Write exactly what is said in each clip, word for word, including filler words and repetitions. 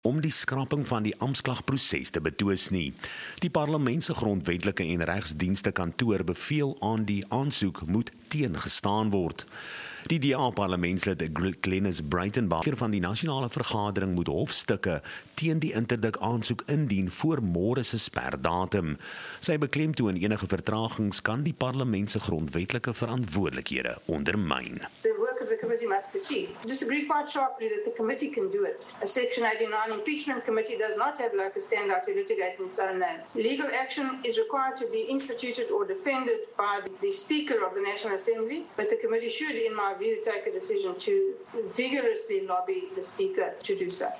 om die skraping van die amptklagproses te betwis nie. Die Parlement se grondwetlike en regsdienste kantoor beveel aan die aansoek moet teengestaan word. Die D A-parlementslid Glenys Breitenbach van die nasionale vergadering moet hofstukke teen die interdik aansoek indien voor môre se sperdatum. Sy beklemtoon enige vertragings kan die parlement se grondwetlike verantwoordelikhede ondermyn. The work of the committee must proceed. Disagree quite sharply that the committee can do it. A Section eighty-nine impeachment committee does not have locus standi to litigate in its own name. Legal action is required to be instituted or defended by the Speaker of the National Assembly, but the committee should, in my view, take a decision to vigorously lobby the Speaker to do so.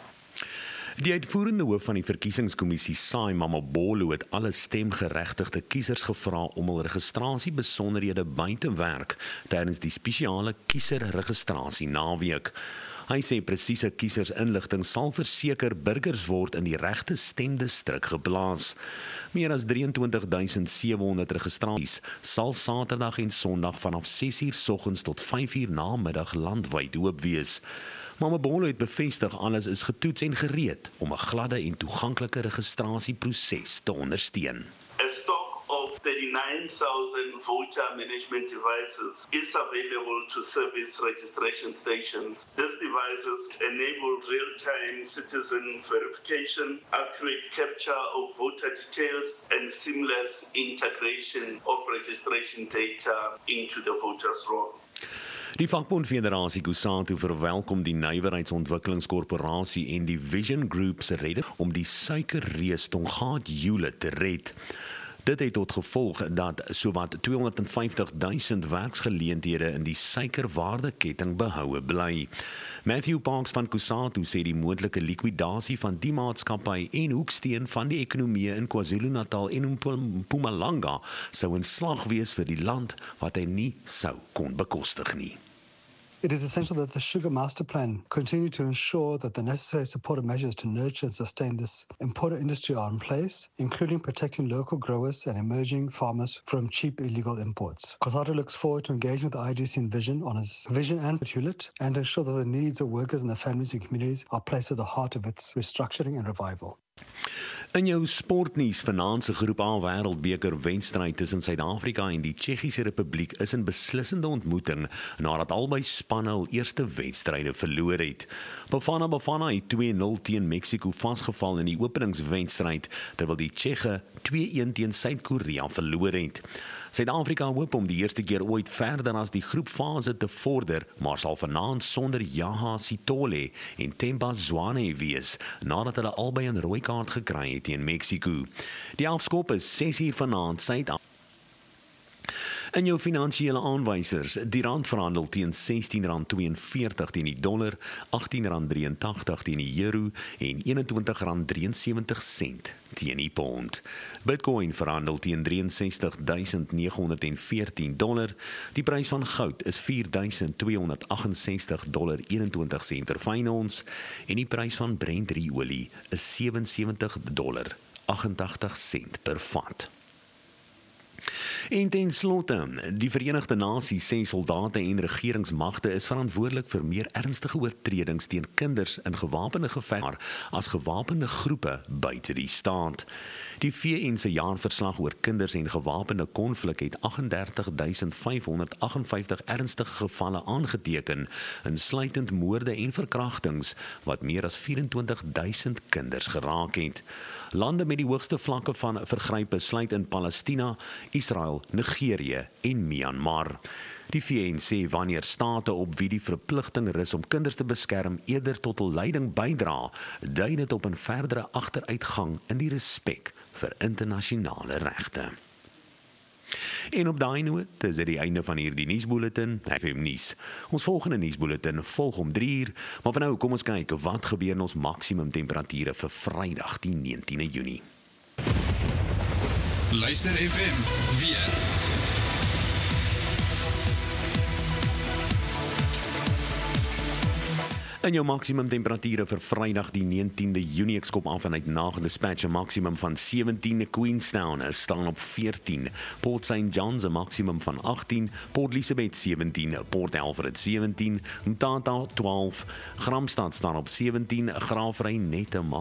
Die uitvoerende hoof van die verkiesingskommissie, Sai Mamabolo, het alle stemgeregtigde kiesers gevra om hul registrasiebesonderhede by te werk tydens die spesiale kieserregistrasie naweek. Hy sê presiese kiesersinligting sal verseker burgers word in die regte stemdistrik geplaas. Meer as drieëntwintig duisend sewehonderd registrasies sal Saterdag en Sondag vanaf ses uur soggens tot vyf uur namiddag landwyd oop wees. Mamabolo het bevestig alles is getoets en gereed om 'n gladde en toeganklike registrasieproses te ondersteun. A stock of thirty-nine thousand voter management devices is available to service registration stations. These devices enable real-time citizen verification, accurate capture of voter details, and seamless integration of registration data into the voters' roll. Die vakbondfederasie COSATU verwelkom die Nywerheidsontwikkelingskorporasie en die Vision Group se redding om die suikerreus Tongaat Joule te red. Dit het tot gevolg dat sowat tweehonderdvyftig duisend werksgeleenthede in die suikerwaardeketting behoue bly. Matthew Parks van COSATU sê die moontlike likwidasie van die maatskappy en hoeksteen van die ekonomie in KwaZulu-Natal en Mpumalanga sou 'n slag wees vir die land wat hy nie sou kon bekostig nie. It is essential that the Sugar Master Plan continue to ensure that the necessary supportive measures to nurture and sustain this important industry are in place, including protecting local growers and emerging farmers from cheap illegal imports. COSATU looks forward to engaging with the I D C and Vision on its vision and Hewlett and ensure that the needs of workers and their families and communities are placed at the heart of its restructuring and revival. In jou sportnuus, vanaand se Groep A Wêreldbeker wedstryd tussen Suid-Afrika en die Tsjechiese Republiek is 'n beslissende ontmoeting nadat albei spanne hul eerste wedstryde verloor het. Bafana Bafana het twee nul teen Mexico vasgeval in die openingswedstryd terwyl die Tsjeche twee-een teen Suid-Korea verloor het. Suid-Afrika hoop om die eerste keer ooit verder as die groepfase te vorder, maar sal vanaand sonder Jaha Sitole en Themba Zwane wees, nadat hulle albei 'n rooi kaart gekry het teen Mexico. Die afskop is ses uur vanaand Suid-Afrika. In jou finansiële aanwysers, die rand verhandel teen sestien rand tweeënveertig teen die dollar, agtien rand drieëntagtig teen die euro en eenentwintig rand drieënsewentig sent teen die pond. Bitcoin verhandel teen ses drie duisend nege honderd en veertien dollar. Die prys van goud is vier duisend tweehonderd agt-en-sestig dollar eenentwintig sent per fyn ons en die prys van Brent olie is sewensewentig dollar agt-en-tagtig sent per vat. En ten slotte, die Verenigde Nasies sê soldate en regeringsmagte is verantwoordelik vir meer ernstige oortredings teen kinders in gewapende geveg as gewapende groepe buite die staat. Die V N se jaarverslag oor kinders en gewapende konflik het agt en dertig duisend vyf honderd agt en vyftig ernstige gevalle aangeteken, insluitend moorde en verkrachtings wat meer as vyf-en-twintig duisend kinders geraak het. Lande met die hoogste vlakke van vergrype sluit in Palestina, Israel, Nigerië en Myanmar. Die V N sê wanneer state op wie die verpligting rus om kinders te beskerm eerder tot hul lyding bydra, dui dit op 'n verdere agteruitgang in die respek vir internasionale regte. En op daai noot is dit die einde van hierdie nuusbulletin, F M nuus. Ons volgende nuusbulletin volg om drie uur, maar vir nou kom ons kyk wat gebeur in ons maksimum temperature vir Vrydag die negentiende Junie. Luister F M weer. In jou maksimum temperature vir Vrydag die negentiende Junie, ek skop af vanuit Nag Dispatch 'n maksimum van sewentien, Queenstown is staan op veertien, Port Saint John's 'n maksimum van agttien, Port Elizabeth sewentien, Port Alfred sewentien, Mtata twaalf, Gramstad staan op sewentien, Graafrein net 'n